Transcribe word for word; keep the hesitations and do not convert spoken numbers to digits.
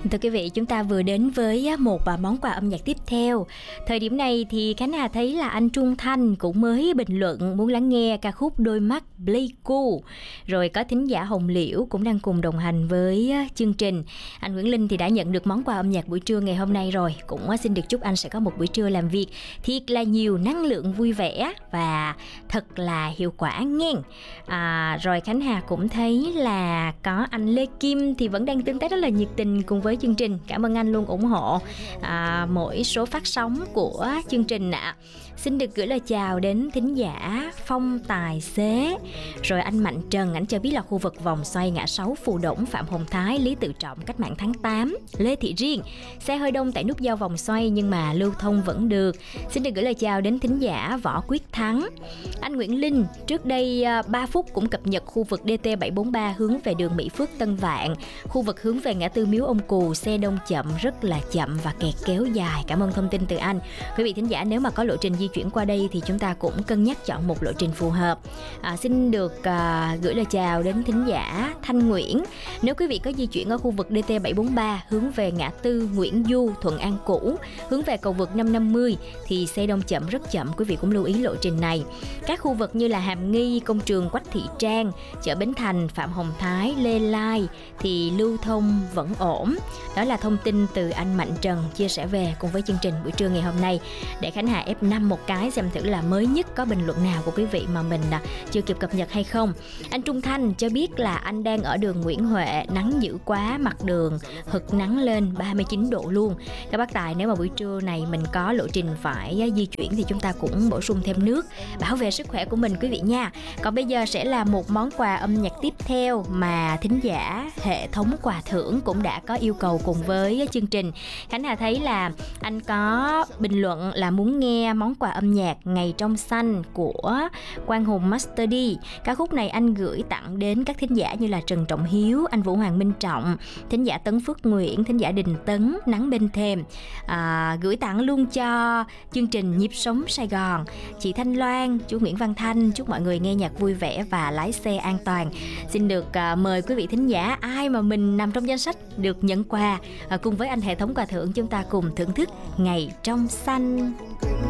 Thưa quý vị, chúng ta vừa đến với một món quà âm nhạc tiếp theo. Thời điểm này thì Khánh Hà thấy là anh Trung Thanh cũng mới bình luận muốn lắng nghe ca khúc Đôi mắt Pleiku. Rồi có thính giả Hồng Liễu cũng đang cùng đồng hành với chương trình. Anh Nguyễn Linh thì đã nhận được món quà âm nhạc buổi trưa ngày hôm nay rồi. Cũng xin được chúc anh sẽ có một buổi trưa làm việc thiệt là nhiều năng lượng vui vẻ và thật là hiệu quả nghe. À, rồi Khánh Hà cũng thấy là có anh Lê Kim thì vẫn đang tương tác rất là nhiệt tình cùng với chương trình. Cảm ơn anh luôn ủng hộ à, mỗi số phát sóng của chương trình ạ. À. Xin được gửi lời chào đến thính giả Phong Tài Xế. Rồi anh Mạnh Trần, ảnh cho biết là khu vực vòng xoay ngã sáu Phù Đổng, Phạm Hồng Thái, Lý Tự Trọng, Cách mạng tháng tám, Lê Thị Riêng. Xe hơi đông tại nút giao vòng xoay nhưng mà lưu thông vẫn được. Xin được gửi lời chào đến thính giả Võ Quyết Thắng. Anh Nguyễn Linh, trước đây ba phút cũng cập nhật khu vực đê tê bảy bốn ba hướng về đường Mỹ Phước Tân Vạn. Khu vực hướng về ngã tư Miếu Ông Cù, xe đông chậm, rất là chậm và kẹt kéo dài. Cảm ơn thông tin từ anh. Quý vị thính giả nếu mà có lộ trình di chuyển qua đây thì chúng ta cũng cân nhắc chọn một lộ trình phù hợp. À, xin được à, gửi lời chào đến thính giả Thanh Nguyễn. Nếu quý vị có di chuyển ở khu vực đê tê bảy bốn ba hướng về ngã tư Nguyễn Du, Thuận An Cũ, hướng về cầu vượt năm năm mươi thì xe đông chậm, rất chậm. Quý vị cũng lưu ý lộ trình này. Các khu vực như là Hàm Nghi, Công trường Quách Thị Trang, chợ Bến Thành, Phạm Hồng Thái, Lê Lai thì lưu thông vẫn ổn. Đó là thông tin từ anh Mạnh Trần chia sẻ về cùng với chương trình buổi trưa ngày hôm nay. Để Khánh Hà ép năm một cái xem thử là mới nhất có bình luận nào của quý vị mà mình chưa kịp cập nhật hay không. Anh Trung Thanh cho biết là anh đang ở đường Nguyễn Huệ, nắng dữ quá, mặt đường hực nắng lên ba mươi chín độ luôn. Các bác Tài, nếu mà buổi trưa này mình có lộ trình phải di chuyển thì chúng ta cũng bổ sung thêm nước, bảo vệ sức khỏe của mình quý vị nha. Còn bây giờ sẽ là một món quà âm nhạc tiếp theo mà thính giả hệ thống quà thưởng cũng đã có yêu cầu cùng với chương trình. Khánh Hà thấy là anh có bình luận là muốn nghe món quà âm nhạc Ngày Trong Xanh của Quang Hùng Master D. Ca khúc này anh gửi tặng đến các thính giả như là Trần Trọng Hiếu, anh Vũ Hoàng Minh Trọng, thính giả Tấn Phước Nguyễn, thính giả Đình Tấn, Nắng Bên Thềm. À, gửi tặng luôn cho chương trình Nhịp Sống Sài Gòn, chị Thanh Loan, chú Nguyễn Văn Thanh. Chúc mọi người nghe nhạc vui vẻ và lái xe an toàn. Xin được uh, mời quý vị thính giả ai mà mình nằm trong danh sách được nhận quà, uh, cùng với anh hệ thống quà thưởng chúng ta cùng thưởng thức Ngày Trong Xanh.